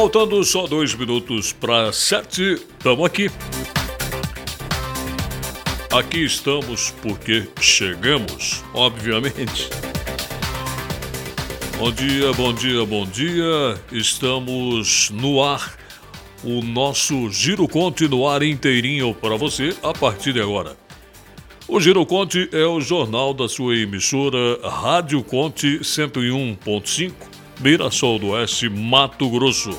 Faltando só 2 minutos para 7, estamos aqui. Aqui estamos porque chegamos, obviamente. Bom dia, bom dia, bom dia. Estamos no ar. O nosso Giro Conte no ar inteirinho para você a partir de agora. O Giro Conte é o jornal da sua emissora Rádio Conte 101.5, Mirassol do Oeste, Mato Grosso.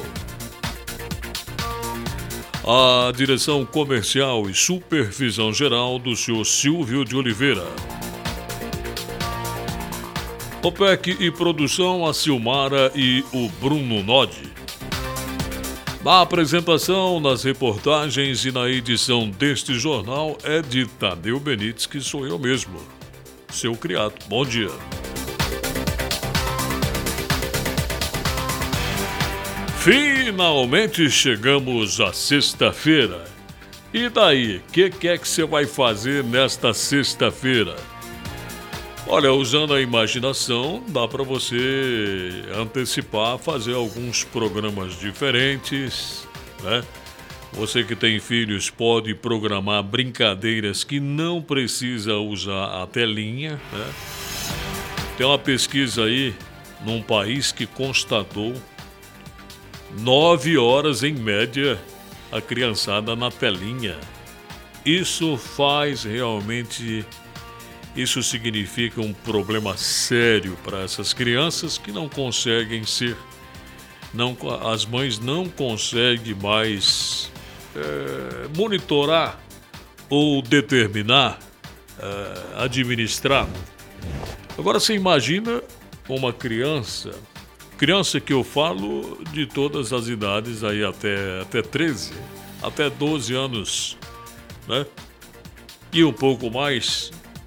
A direção comercial e supervisão geral do senhor Silvio de Oliveira. OPEC e produção, a Silmara e o Bruno Nodi. Na apresentação, nas reportagens e na edição deste jornal é de Tadeu Benites, que sou eu mesmo, seu criado. Bom dia. Finalmente chegamos à sexta-feira. E daí, o que é que você vai fazer nesta sexta-feira? Olha, usando a imaginação, dá para você antecipar, fazer alguns programas diferentes, né? Você que tem filhos pode programar brincadeiras que não precisa usar a telinha, né? Tem uma pesquisa aí num país que constatou 9 horas em média a criançada na telinha. Isso significa um problema sério para essas crianças que não conseguem as mães não conseguem mais monitorar ou determinar, administrar. Agora você imagina uma criança que eu falo de todas as idades, aí até 13, até 12 anos, né? E um pouco mais,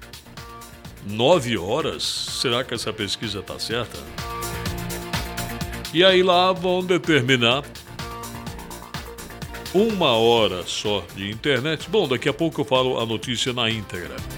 9 horas, será que essa pesquisa está certa? E aí lá vão determinar 1 hora só de internet. Bom, daqui a pouco eu falo a notícia na íntegra.